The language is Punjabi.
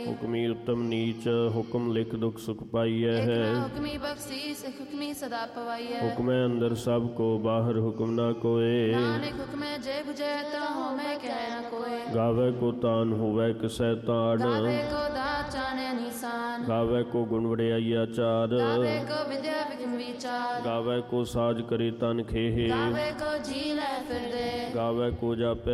ਹੁਕਮੀ ਉੱਤਮ ਨੀਚ, ਹੁਕਮ ਲਿਖ ਦੁਖ ਸੁਖ ਪਾਈਐ ਹੈ। ਹੁਕਮੀ ਬਖਸ਼ੀਸ, ਹੁਕਮੀ ਸਦਾ ਪਵਾਈਐ। ਹੁਕਮੈ ਅੰਦਰ ਸਭ ਕੋ, ਬਾਹਰ ਹੁਕਮ ਨਾ ਕੋਏ। ਨਾਨਕ ਹੁਕਮੈ ਜੇ ਬੁਝੈ, ਤਾ ਹੋਮੈ ਕਹਿ ਨ ਕੋਏ। ਗਾਵੈ ਕੋ ਤਾਨ, ਹੋਵੈ ਕਿਸੈ ਤਾੜ। ਗਾਵੇ ਕੋ ਦਾਤ, ਜਾਣੈ ਨਿਸ਼ਾਨ। ਗਾਵੈ ਕੋ ਗੁਣ ਵਡਿਆਈ ਆਚਾਰ। ਗਾਵੇ ਕੋ ਵਿਦਿਆ ਵਿਗਮ ਵਿਚਾਰ। ਗਾਵੈ ਕੋ ਸਾਜ ਕਰੀ ਤਨ ਖੇਹ। ਗਾਵੇ ਕੋ ਜੀ ਲੈ ਫਿਰਦੇ। ਗਾਵੈ ਕੋ ਜਾਪੈ